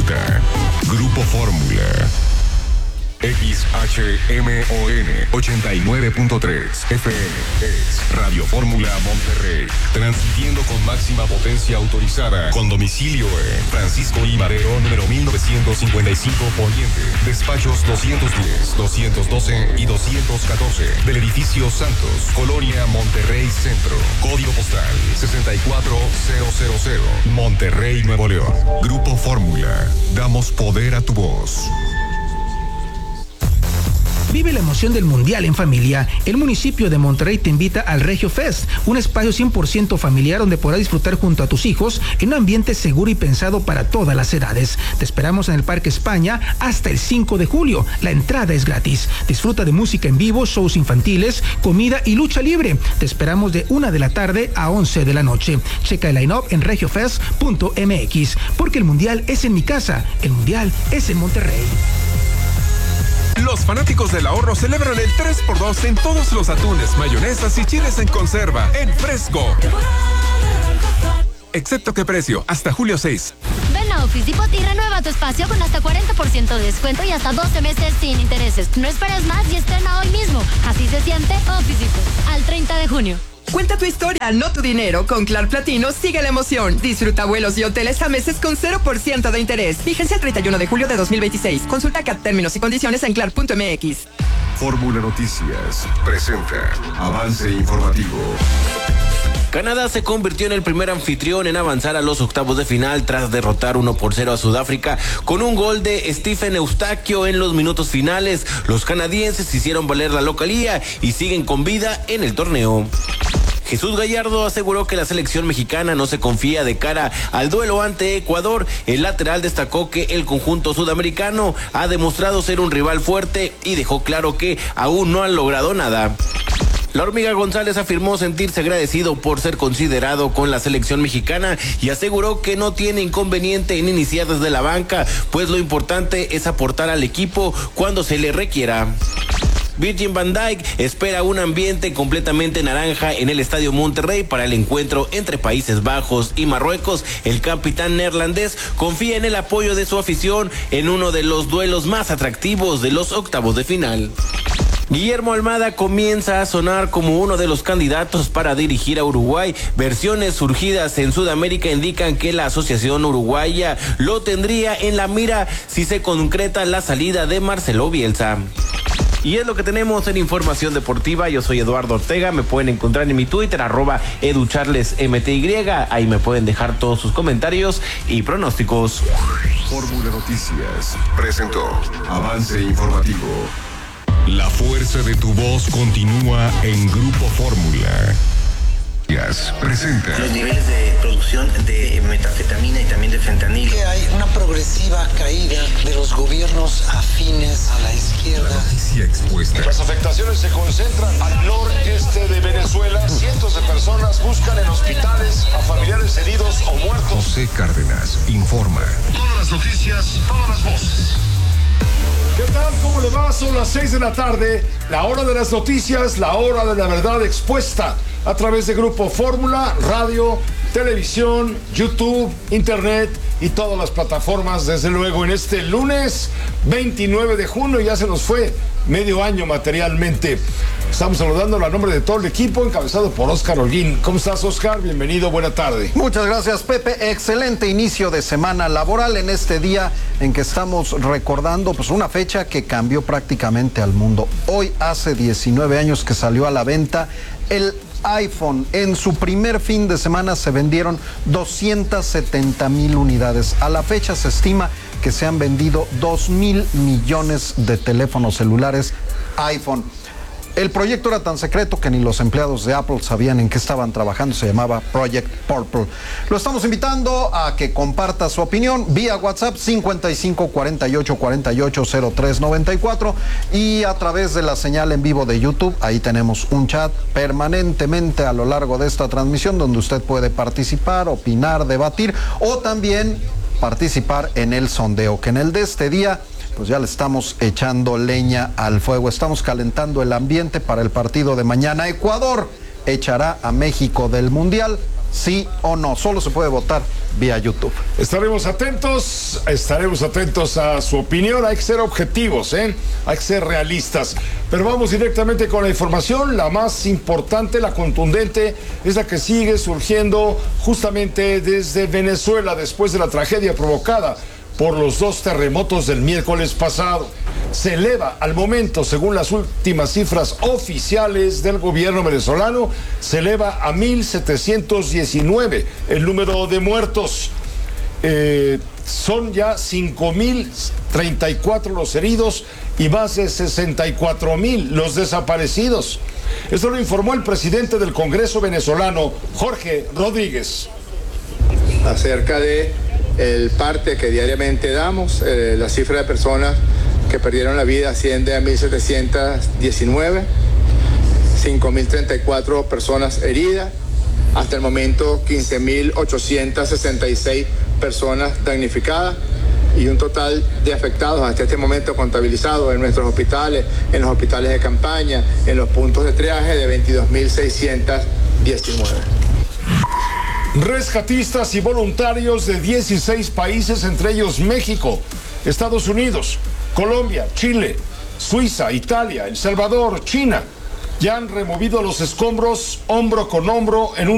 presenta Grupo Fórmula. XHMON 89.3 FM es Radio Fórmula Monterrey, transmitiendo con máxima potencia autorizada, con domicilio en Francisco I. Madero, número 1955 Poniente, despachos 210, 212 y 214 del edificio Santos, Colonia Monterrey Centro, código postal 64000, Monterrey, Nuevo León. Grupo Fórmula, damos poder a tu voz. Vive la emoción del Mundial en familia. El municipio de Monterrey te invita al Regio Fest, un espacio 100% familiar donde podrás disfrutar junto a tus hijos en un ambiente seguro y pensado para todas las edades. Te esperamos en el Parque España hasta el 5 de julio. La entrada es gratis. Disfruta de música en vivo, shows infantiles, comida y lucha libre. Te esperamos de 1 de la tarde a 11 de la noche. Checa el line-up en regiofest.mx, porque el Mundial es en mi casa, el Mundial es en Monterrey. Los fanáticos del ahorro celebran el 3x2 en todos los atunes, mayonesas y chiles en conserva en Fresco. Excepto qué precio, hasta julio 6. Ven a Office Depot y renueva tu espacio con hasta 40% de descuento y hasta 12 meses sin intereses. No esperes más y estrena hoy mismo. Así se siente Office Depot. Al 30 de junio. Cuenta tu historia, no tu dinero. Con Clar Platino sigue la emoción. Disfruta vuelos y hoteles a meses con 0% de interés. Vigencia el 31 de julio de 2026. Consulta CAT términos y condiciones en clar.mx. Fórmula Noticias presenta Avance Informativo. Canadá se convirtió en el primer anfitrión en avanzar a los octavos de final tras derrotar 1-0 a Sudáfrica con un gol de Stephen Eustaquio en los minutos finales. Los canadienses hicieron valer la localía y siguen con vida en el torneo. Jesús Gallardo aseguró que la selección mexicana no se confía de cara al duelo ante Ecuador. El lateral destacó que el conjunto sudamericano ha demostrado ser un rival fuerte y dejó claro que aún no han logrado nada. La Hormiga González afirmó sentirse agradecido por ser considerado con la selección mexicana y aseguró que no tiene inconveniente en iniciar desde la banca, pues lo importante es aportar al equipo cuando se le requiera. Virgil van Dijk espera un ambiente completamente naranja en el Estadio Monterrey para el encuentro entre Países Bajos y Marruecos. El capitán neerlandés confía en el apoyo de su afición en uno de los duelos más atractivos de los octavos de final. Guillermo Almada comienza a sonar como uno de los candidatos para dirigir a Uruguay. Versiones surgidas en Sudamérica indican que la Asociación Uruguaya lo tendría en la mira si se concreta la salida de Marcelo Bielsa. Y es lo que tenemos en Información Deportiva. Yo soy Eduardo Ortega, me pueden encontrar en mi Twitter, @educharlesmty, ahí me pueden dejar todos sus comentarios y pronósticos. Fórmula Noticias presentó Avance Informativo. La fuerza de tu voz continúa en Grupo Fórmula. Presenta los niveles de producción de metanfetamina y también de fentanilo. Que hay una progresiva caída de los gobiernos afines a la izquierda. La noticia expuesta. Las afectaciones se concentran al noreste de Venezuela. Cientos de personas buscan en hospitales a familiares heridos o muertos. José Cárdenas informa. Todas las noticias, todas las voces. ¿Qué tal? ¿Cómo le va? Son las 6 de la tarde, la hora de las noticias, la hora de la verdad expuesta a través de Grupo Fórmula, radio, televisión, YouTube, internet y todas las plataformas, desde luego en este lunes 29 de junio, ya se nos fue medio año materialmente. Estamos saludando a nombre de todo el equipo, encabezado por Oscar Holguín. ¿Cómo estás, Oscar? Bienvenido, buena tarde. Muchas gracias, Pepe. Excelente inicio de semana laboral en este día en que estamos recordando pues una fecha que cambió prácticamente al mundo. Hoy hace 19 años que salió a la venta el iPhone. En su primer fin de semana se vendieron 270,000 unidades. A la fecha se estima que se han vendido 2,000 millones de teléfonos celulares iPhone. El proyecto era tan secreto que ni los empleados de Apple sabían en qué estaban trabajando. Se llamaba Project Purple. Lo estamos invitando a que comparta su opinión vía WhatsApp 55 48 48 03 94 y a través de la señal en vivo de YouTube. Ahí tenemos un chat permanentemente a lo largo de esta transmisión donde usted puede participar, opinar, debatir o también participar en el sondeo, que en el de este día pues ya le estamos echando leña al fuego. Estamos calentando el ambiente para el partido de mañana. Ecuador echará a México del Mundial, ¿sí o no? Solo se puede votar vía YouTube. Estaremos atentos a su opinión. Hay que ser objetivos, hay que ser realistas. Pero vamos directamente con la información. La más importante, la contundente, es la que sigue surgiendo justamente desde Venezuela después de la tragedia provocada por los 2 terremotos del miércoles pasado. Se eleva al momento, según las últimas cifras oficiales del gobierno venezolano, se eleva a 1,719 el número de muertos. Son ya 5,034 los heridos y más de 64,000 los desaparecidos. Esto lo informó el presidente del Congreso venezolano, Jorge Rodríguez. Acerca de el parte que diariamente damos, la cifra de personas que perdieron la vida asciende a 1,719, 5,034 personas heridas, hasta el momento 15,866 personas damnificadas y un total de afectados hasta este momento contabilizados en nuestros hospitales, en los hospitales de campaña, en los puntos de triaje de 22,619. Rescatistas y voluntarios de 16 países, entre ellos México, Estados Unidos, Colombia, Chile, Suiza, Italia, El Salvador, China, ya han removido los escombros hombro con hombro en un